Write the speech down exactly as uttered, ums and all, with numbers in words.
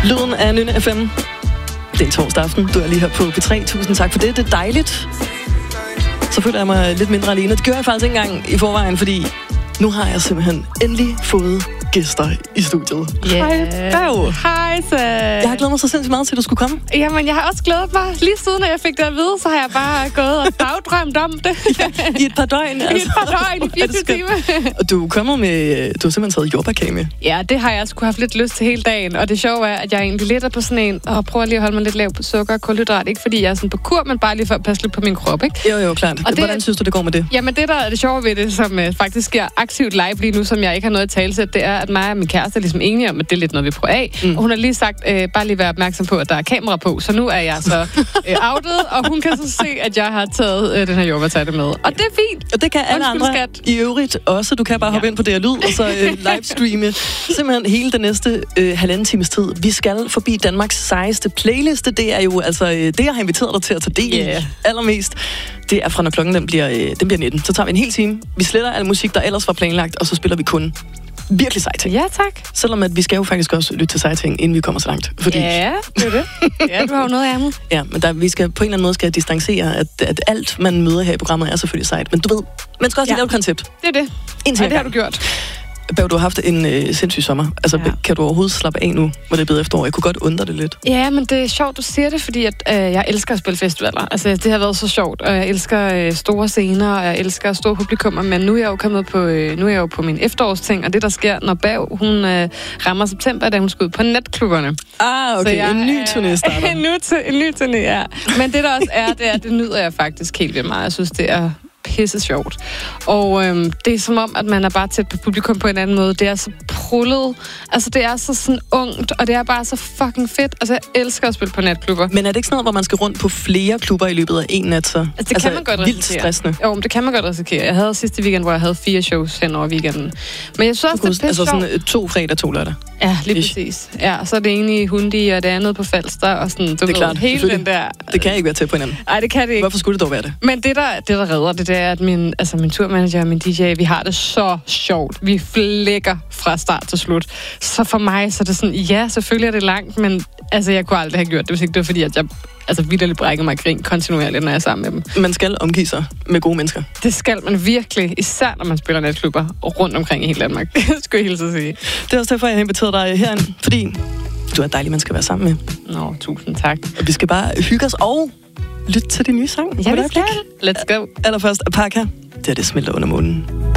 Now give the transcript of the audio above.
Lyden af Nynne F M. Det er en torsdag aften. Du er lige her på P tre. Tusind tak for det. Det er dejligt. Så føler jeg mig lidt mindre alene. Det gør jeg faktisk ikke engang i forvejen, fordi nu har jeg simpelthen endelig fået gæster i studiet. Yeah. Hej, Bav. Hej, så... Jeg har glædet mig så sindssygt meget til, at du skulle komme. Jamen, jeg har også glædet mig. Lige siden jeg fik det at vide, så har jeg bare gået og dagdrømt om det. Ja, i et par døgn. Altså. I et par døgn, i fireogtyve timer. Og du er kommet med... Du har simpelthen taget jordbærkage med. Ja, det har jeg sgu haft lidt lyst til hele dagen. Og det sjove er, at jeg egentlig lidt er på sådan en, og prøver lige at holde mig lidt lav på sukker og kulhydrat. Ikke fordi jeg er sådan på kur, men bare lige for at passe lidt på min krop, ikke? Jo, jo, klart. Og det, hvordan synes du, det går med det? Jamen, det der er det sjove ved det, som uh, faktisk sker aktivt live lige nu, som jeg ikke har noget at talesætte, det er, at mig og min kæreste er ligesom enige om, at det er lidt noget, vi prøver af. Mm. Og hun har lige sagt, øh, bare lige være opmærksom på, at der er kamera på. Så nu er jeg så øh, outet, og hun kan så se, at jeg har taget øh, den her jordbærtærte med. Og det er fint. Og det kan alle Undskyld, andre skat. i øvrigt også. Du kan bare hoppe Ja. ind på D R Lyd, og så øh, livestreame simpelthen hele den næste øh, halvanden times tid. Vi skal forbi Danmarks sejeste playliste. Det er jo altså øh, det, jeg har inviteret dig til at tage del i Yeah. allermest. Det er fra, når klokken den bliver, øh, den bliver nitten. Så tager vi en hel time. Vi sletter al musik, der ellers var planlagt, og så spiller vi kun virkelig seje ting. Ja, tak. Selvom at vi skal jo faktisk også lytte til seje ting, inden vi kommer så langt. Fordi, Ja, det er det. Ja, du har jo noget af ærmet. ja, men der, vi skal på en eller anden måde skal distancere, at, at alt, man møder her i programmet, er selvfølgelig sejt. Men du ved, man skal også Ja. lave et koncept. Det er det. En Og ting det har du gjort. Bav, du har haft en øh, sindssyg sommer. Altså, Ja. kan du overhovedet slappe af nu, hvor det er blevet efterår? Jeg kunne godt undre det lidt. Ja, men det er sjovt, du siger det, fordi at, øh, jeg elsker at spille festivaler. Altså, det har været så sjovt, og jeg elsker øh, store scener, og jeg elsker store publikummer, men nu er jeg jo kommet på, øh, nu er jeg jo på min efterårsting, og det, der sker, når Bav, hun øh, rammer september, da hun skal ud på netklubberne. Ah, okay. jeg, En ny turné starter. en, ny, en ny turné, ja. Men det, der også er, det er, at det nyder jeg faktisk helt vildt meget. Jeg synes, det er pisse sjovt. Og øhm, det er som om, at man er bare tæt på publikum på en anden måde. Det er så prullet. Altså, det er så sådan ungt, og det er bare så fucking fedt. Altså, jeg elsker at spille på natklubber. Men er det ikke sådan noget, hvor man skal rundt på flere klubber i løbet af en nat, så? Altså, det altså, kan man godt vildt risikere. stressende. Jo, men det kan man godt risikere. Jeg havde sidste weekend, hvor jeg havde fire shows hen over weekenden. Men jeg synes også, det er pisse Altså sjovt. sådan øh, to fredag, to lørdag. Ja, lige Ish. præcis. Ja, så er det ene i Hundi, og det andet på Falster, og sådan, du Det er ved, klart, hele selvfølgelig. den der... Det kan ikke være tæt på hinanden. Nej, det kan det ikke. Hvorfor skulle det dog være det? Men det der, det, der redder det, det er, at min, altså min turmanager og min D J, vi har det så sjovt. Vi flækker fra start til slut. Så for mig, så er det sådan, ja, selvfølgelig er det langt, men altså, jeg kunne aldrig have gjort det, hvis ikke det var fordi, at jeg altså, vitterligt brækker mig grin kontinuerligt, når jeg er sammen med dem. Man skal omgive sig med gode mennesker. Det skal man virkelig, især når man spiller natklubber rundt omkring i hele Danmark. Det skulle jeg hilse at sige. Det er også derfor, jeg har inviteret dig herind, fordi du er et dejligt menneske at være sammen med. Nå, tusind tak. Og vi skal bare hygge os og lytte til din nye sang. Ja, vi skal. Let's go. Allerførst Apaka. Det er det smelter under munden.